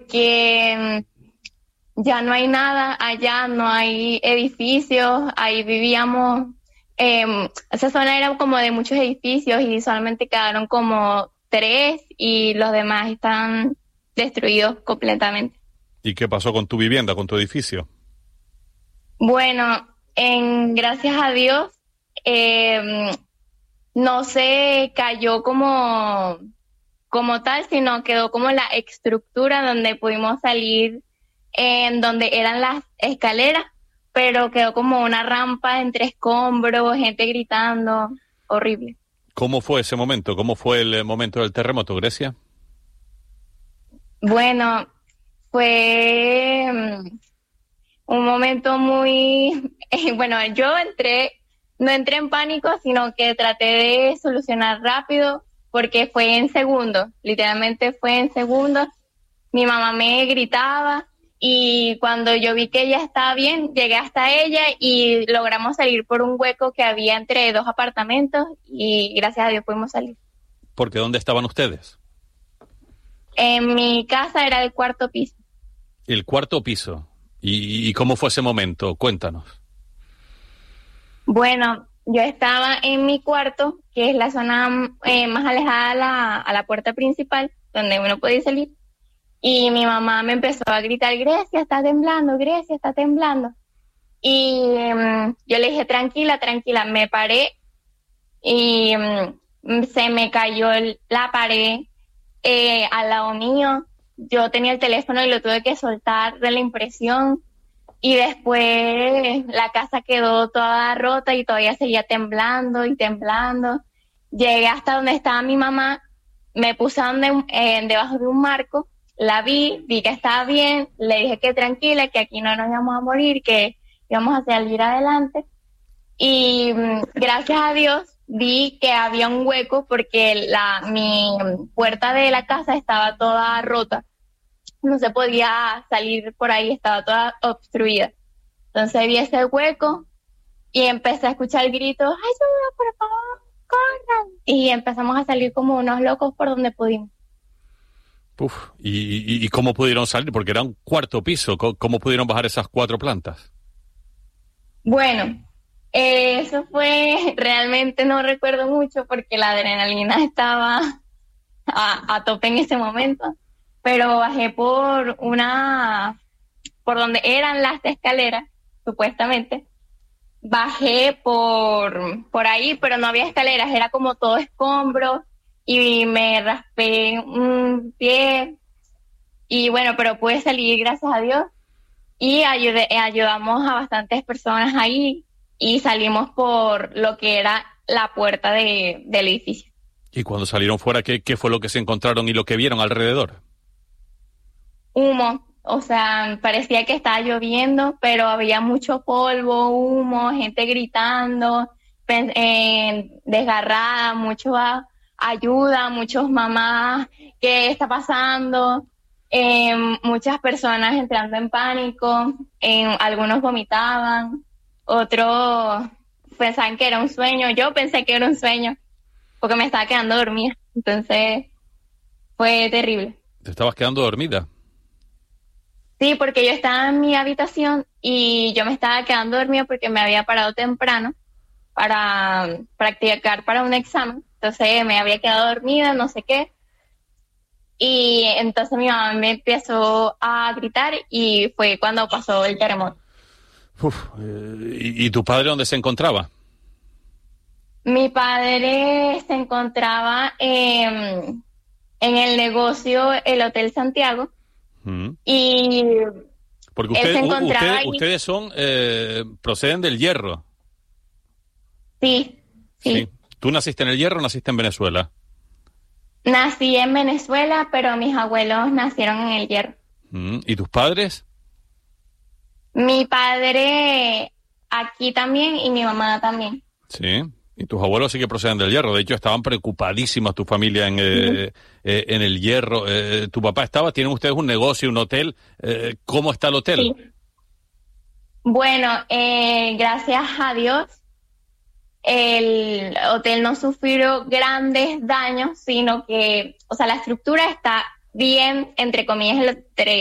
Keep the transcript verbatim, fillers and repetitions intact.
que ya no hay nada allá, no hay edificios, ahí vivíamos, eh, esa zona era como de muchos edificios y solamente quedaron como tres y los demás están destruidos completamente. ¿Y qué pasó con tu vivienda, con tu edificio? Bueno, en, gracias a Dios, eh, no se cayó como, como tal, sino quedó como la estructura donde pudimos salir, en donde eran las escaleras, pero quedó como una rampa entre escombros, gente gritando, horrible. ¿Cómo fue ese momento? ¿Cómo fue el momento del terremoto, Grecia? Bueno, fue um, un momento muy... Eh, bueno, yo entré, no entré en pánico, sino que traté de solucionar rápido, porque fue en segundos, literalmente fue en segundos. Mi mamá me gritaba y cuando yo vi que ella estaba bien, llegué hasta ella y logramos salir por un hueco que había entre dos apartamentos y gracias a Dios pudimos salir. Porque ¿dónde estaban ustedes? En mi casa era el cuarto piso. El cuarto piso. ¿Y, y cómo fue ese momento? Cuéntanos. Bueno, yo estaba en mi cuarto, que es la zona eh, más alejada a la, a la puerta principal, donde uno puede salir. Y mi mamá me empezó a gritar, Grecia, está temblando, Grecia, está temblando. Y um, yo le dije, tranquila, tranquila, me paré y um, se me cayó el, la pared eh, al lado mío. Yo tenía el teléfono y lo tuve que soltar de la impresión. Y después la casa quedó toda rota y todavía seguía temblando y temblando. Llegué hasta donde estaba mi mamá, me puse donde, eh, debajo de un marco, la vi, vi que estaba bien, le dije que tranquila, que aquí no nos íbamos a morir, que íbamos a salir adelante. Y gracias a Dios vi que había un hueco porque la, mi puerta de la casa estaba toda rota. No se podía salir por ahí, estaba toda obstruida. Entonces vi ese hueco y empecé a escuchar gritos, ayuda, por favor, corran. Y empezamos a salir como unos locos por donde pudimos. Uf, ¿y, y, y cómo pudieron salir? Porque era un cuarto piso. ¿Cómo, cómo pudieron bajar esas cuatro plantas? Bueno, eh, eso fue, realmente no recuerdo mucho porque la adrenalina estaba a, a tope en ese momento. Pero bajé por una, por donde eran las escaleras, supuestamente. Bajé por, por ahí, pero no había escaleras, era como todo escombro y me raspé un pie. Y bueno, pero pude salir, gracias a Dios. Y ayudé, ayudamos a bastantes personas ahí y salimos por lo que era la puerta de, del edificio. Y cuando salieron fuera, ¿qué, qué fue lo que se encontraron y lo que vieron alrededor? Humo, o sea, parecía que estaba lloviendo, pero había mucho polvo, humo, gente gritando, eh, desgarrada, mucho a, ayuda, muchos mamás, ¿qué está pasando? Eh, muchas personas entrando en pánico, eh, algunos vomitaban, otros pensaban que era un sueño, yo pensé que era un sueño, porque me estaba quedando dormida, entonces fue terrible. ¿Te estabas quedando dormida? Sí, porque yo estaba en mi habitación y yo me estaba quedando dormida porque me había parado temprano para practicar para un examen. Entonces me había quedado dormida, no sé qué. Y entonces mi mamá me empezó a gritar y fue cuando pasó el terremoto. Uf, eh, ¿y, ¿Y tu padre dónde se encontraba? Mi padre se encontraba en, en el negocio El Hotel Santiago. Mm. Y porque usted, usted, ustedes son eh, proceden del Hierro. Sí, sí, sí. ¿Tú naciste en el Hierro o naciste en Venezuela? Nací en Venezuela, pero mis abuelos nacieron en el Hierro. Mm. ¿Y tus padres? Mi padre aquí también y mi mamá también. Sí. Y tus abuelos sí que proceden del Hierro. De hecho, estaban preocupadísimas tu familia en, eh, eh, en el Hierro. Eh, ¿Tu papá estaba? ¿Tienen ustedes un negocio, un hotel? Eh, ¿Cómo está el hotel? Sí. Bueno, eh, gracias a Dios, el hotel no sufrió grandes daños, sino que, o sea, la estructura está bien, entre comillas, el hotel